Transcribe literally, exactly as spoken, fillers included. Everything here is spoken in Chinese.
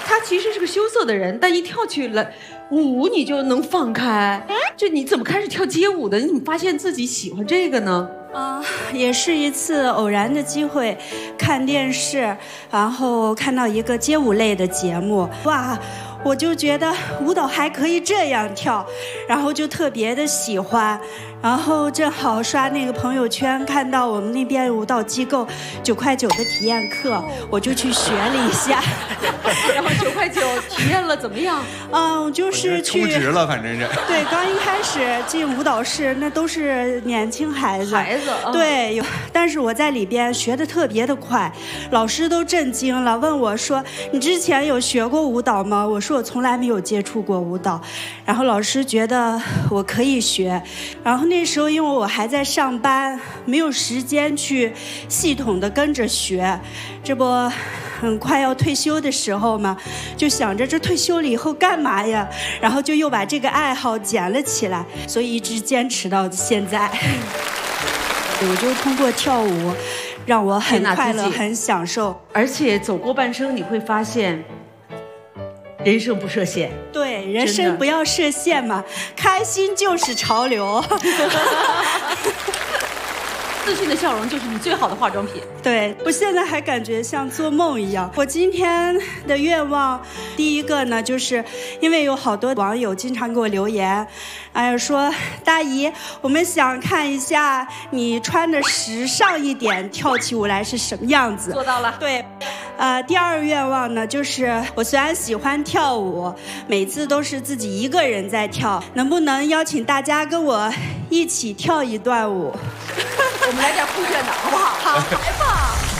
他其实是个羞涩的人，但一跳起来舞你就能放开。就你怎么开始跳街舞的？你怎么发现自己喜欢这个呢？ 啊、呃，也是一次偶然的机会，看电视，然后看到一个街舞类的节目，哇！我就觉得舞蹈还可以这样跳，然后就特别的喜欢，然后正好刷那个朋友圈，看到我们那边舞蹈机构九块九的体验课，我就去学了一下。 然后九块九体验了怎么样？ 嗯，就是去充值了，反正是。 对，刚一开始进舞蹈室，那都是年轻孩子， 孩子、嗯、 对，有，但是我在里边学的特别的快，老师都震惊了，问我说：“你之前有学过舞蹈吗？”我说。我从来没有接触过舞蹈，然后老师觉得我可以学，然后那时候因为我还在上班，没有时间去系统的跟着学，这不很快要退休的时候嘛，就想着这退休了以后干嘛呀，然后就又把这个爱好捡了起来，所以一直坚持到现在。我就通过跳舞让我很快乐很享受， 而且走过半生你会发现人生不设限， 对，人生不要设限嘛，开心就是潮流。 自信的笑容就是你最好的化妆品。 对，我现在还感觉像做梦一样。我今天的愿望，第一个呢，就是因为有好多网友经常给我留言，哎呀，说大姨，我们想看一下你穿的时尚一点，跳起舞来是什么样子。 做到了。 对。呃，第二个愿望呢，就是我虽然喜欢跳舞，每次都是自己一个人在跳，能不能邀请大家跟我一起跳一段舞？ 我们来点酷炫的，好不好？ 好， 来吧。